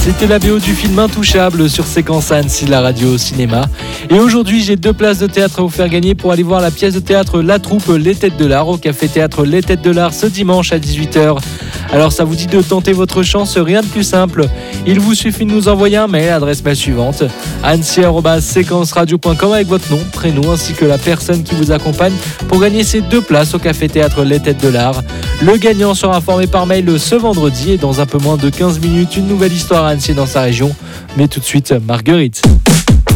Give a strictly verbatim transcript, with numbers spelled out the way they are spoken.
C'était la B O du film Intouchable sur Séquence à Annecy, la radio au cinéma. Et aujourd'hui, j'ai deux places de théâtre à vous faire gagner pour aller voir la pièce de théâtre La Troupe Les Têtes de l'Art au Café Théâtre Les Têtes de l'Art ce dimanche à dix-huit heures. Alors ça vous dit de tenter votre chance, rien de plus simple. Il vous suffit de nous envoyer un mail à l'adresse mail suivante annecy arobase séquence radio point com avec votre nom, prénom ainsi que la personne qui vous accompagne pour gagner ces deux places au Café Théâtre Les Têtes de l'Art. Le gagnant sera informé par mail ce vendredi et dans un peu moins de quinze minutes, une nouvelle histoire à Annecy dans sa région. Mais tout de suite, Marguerite.